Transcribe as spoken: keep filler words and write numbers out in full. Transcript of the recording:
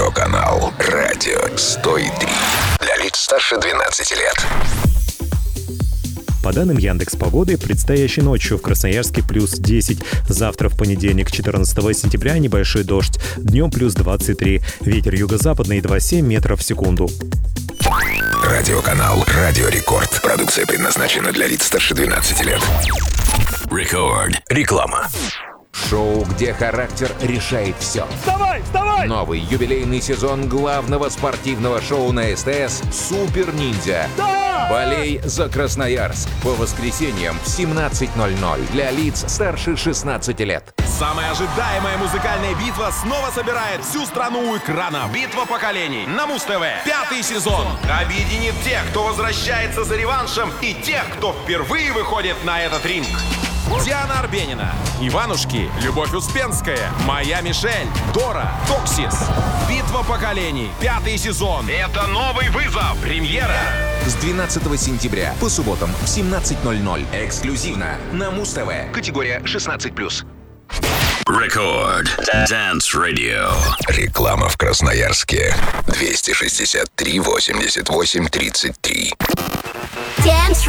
Радиоканал Радио сто три. Для лиц старше двенадцати лет. По данным Яндекс.Погоды, предстоящей ночью в Красноярске плюс десять. Завтра в понедельник, четырнадцатого сентября, небольшой дождь. Днем плюс двадцать три. Ветер юго-западный два целых семь метров в секунду. Радиоканал Радио Рекорд. Продукция предназначена для лиц старше двенадцати лет. Рекорд. Реклама. Шоу, где характер решает все. Вставай, вставай! Новый юбилейный сезон главного спортивного шоу на СТС «Супер Ниндзя». Да! Болей за Красноярск. По воскресеньям в семнадцать ноль ноль. Для лиц старше шестнадцати лет. Самая ожидаемая музыкальная битва снова собирает всю страну у экрана. Битва поколений на Муз-ТВ. Пятый сезон объединит тех, кто возвращается за реваншем, и тех, кто впервые выходит на этот ринг. Диана Арбенина, Иванушки, Любовь Успенская, Моя Мишель, Дора, Токсис. Битва поколений. Пятый сезон. Это новый вызов. Премьера. С двенадцатого сентября по субботам в семнадцать ноль ноль. Эксклюзивно на Муз-ТВ. Категория шестнадцать плюс. Рекорд. Dance Radio. Реклама в Красноярске. двести шестьдесят три восемьдесят восемь тридцать три. Dance